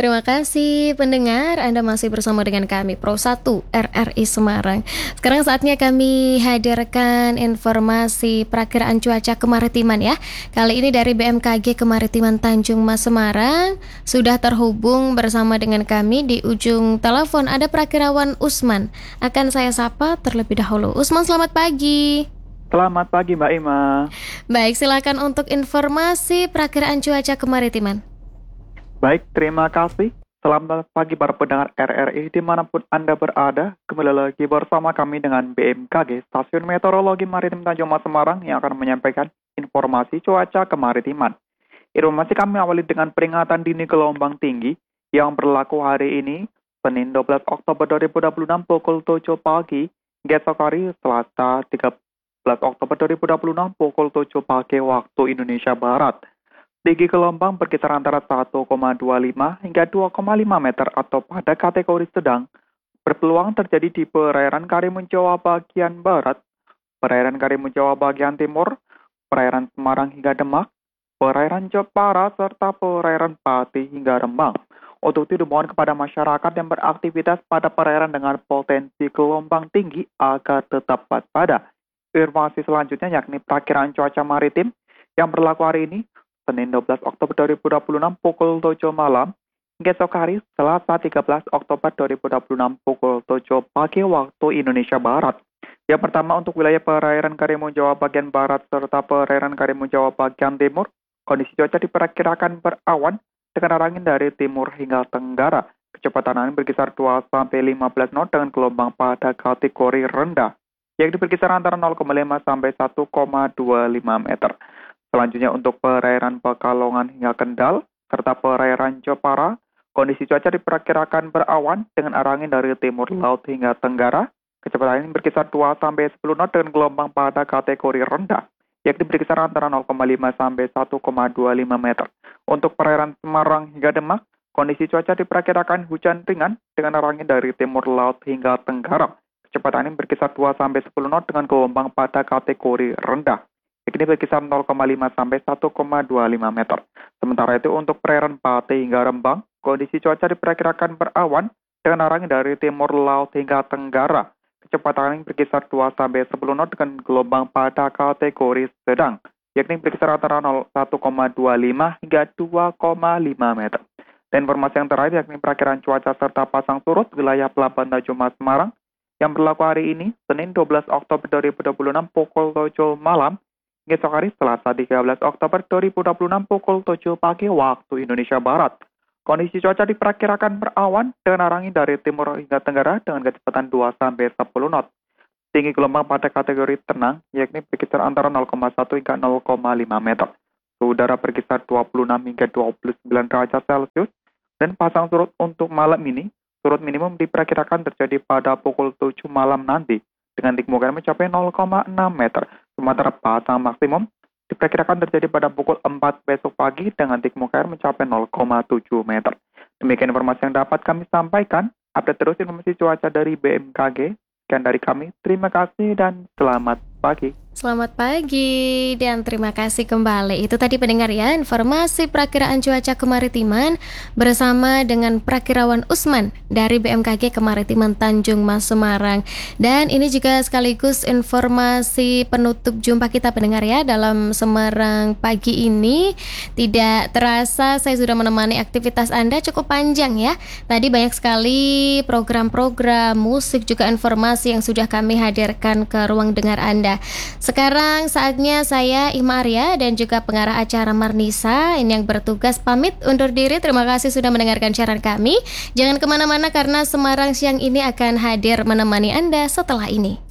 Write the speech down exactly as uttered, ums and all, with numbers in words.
Terima kasih pendengar, Anda masih bersama dengan kami Pro satu R R I Semarang. Sekarang saatnya kami hadirkan informasi perakiraan cuaca kemaritiman ya. Kali ini dari B M K G Kemaritiman Tanjung Mas Semarang. Sudah terhubung bersama dengan kami di ujung telepon ada Prakirawan Usman. Akan saya sapa terlebih dahulu. Usman, selamat pagi. Selamat pagi Mbak Ima. Baik, silakan untuk informasi perakiraan cuaca kemaritiman. Baik, terima kasih. Selamat pagi para pendengar R R I dimanapun Anda berada. Kembali lagi bersama kami dengan B M K G, Stasiun Meteorologi Maritim Tanjung Mas Semarang yang akan menyampaikan informasi cuaca kemaritiman. Informasi kami awali dengan peringatan dini gelombang tinggi yang berlaku hari ini, Senin dua belas Oktober dua ribu dua puluh enam pukul tujuh pagi, hingga esok hari Selasa tiga belas Oktober dua ribu dua puluh enam pukul tujuh pagi waktu Indonesia Barat. Tinggi gelombang berkisar antara satu koma dua lima hingga dua koma lima meter atau pada kategori sedang. Berpeluang terjadi di perairan Karimun Jawa bagian barat, perairan Karimun Jawa bagian timur, perairan Semarang hingga Demak, perairan Jepara, serta perairan Pati hingga Rembang. Untuk itu dimohon kepada masyarakat yang beraktivitas pada perairan dengan potensi gelombang tinggi agar tetap waspada. Informasi selanjutnya yakni perakiraan cuaca maritim yang berlaku hari ini, Senin dua belas Oktober dua ribu dua puluh enam pukul tujuh malam, hingga esok hari Selasa tiga belas Oktober dua ribu dua puluh enam pukul tujuh pagi waktu Indonesia Barat. Yang pertama untuk wilayah perairan Karimun Jawa bagian barat serta perairan Karimun Jawa bagian timur, kondisi cuaca diperkirakan berawan dengan arah angin dari timur hingga tenggara. Kecepatan angin berkisar dua sampai lima belas knot dengan gelombang pada kategori rendah, yang berkisar antara nol koma lima sampai satu koma dua lima meter. Selanjutnya untuk perairan Pekalongan hingga Kendal, serta perairan Jepara, kondisi cuaca diperkirakan berawan dengan arah angin dari timur laut hingga tenggara. Kecepatan angin berkisar dua sampai sepuluh knot dengan gelombang pada kategori rendah, yakni berkisar antara nol koma lima sampai satu koma dua lima meter. Untuk perairan Semarang hingga Demak, kondisi cuaca diperkirakan hujan ringan dengan arah angin dari timur laut hingga tenggara. Kecepatan angin berkisar dua sampai sepuluh knot dengan gelombang pada kategori rendah, yakni berkisar nol koma lima sampai satu koma dua lima meter. Sementara itu untuk perairan Pati hingga Rembang, kondisi cuaca diperkirakan berawan dengan arah angin dari timur laut hingga tenggara. Kecepatan angin berkisar dua sampai sepuluh knot dengan gelombang pada kategori sedang, yakni berkisar antara satu koma dua lima hingga dua koma lima meter. Dan informasi yang terakhir yakni perakiraan cuaca serta pasang surut wilayah Pelabuhan Tanjung Mas Semarang yang berlaku hari ini, Senin dua belas Oktober dua ribu dua puluh enam pukul tujuh malam, hingga esok hari Selasa tiga belas Oktober dua ribu dua puluh enam pukul tujuh pagi waktu Indonesia Barat. Kondisi cuaca diperkirakan berawan dengan arah angin dari timur hingga tenggara dengan kecepatan dua sampai sepuluh knot. Tinggi gelombang pada kategori tenang yakni berkisar antara nol koma satu hingga nol koma lima meter. Suhu udara berkisar dua puluh enam hingga dua puluh sembilan derajat Celcius. Dan pasang surut untuk malam ini, surut minimum diperkirakan terjadi pada pukul tujuh malam nanti dengan tinggi air mencapai nol koma enam meter. Sementara pasang maksimum diperkirakan terjadi pada pukul empat besok pagi dengan tinggi air mencapai nol koma tujuh meter. Demikian informasi yang dapat kami sampaikan. Update terus informasi cuaca dari B M K G. Sekian dari kami. Terima kasih dan selamat pagi. Selamat pagi dan terima kasih kembali. Itu tadi pendengar ya, informasi perakiraan cuaca kemaritiman bersama dengan Prakirawan Usman dari B M K G Kemaritiman Tanjung Mas Semarang. Dan ini juga sekaligus informasi penutup jumpa kita pendengar ya dalam Semarang pagi ini. Tidak terasa saya sudah menemani aktivitas Anda cukup panjang ya. Tadi banyak sekali program-program musik juga informasi yang sudah kami hadirkan ke ruang dengar Anda. Sekarang saatnya saya Ima Arya dan juga pengarah acara Marnisa ini yang bertugas pamit undur diri. Terima kasih sudah mendengarkan siaran kami. Jangan kemana-mana karena Semarang siang ini akan hadir menemani Anda setelah ini.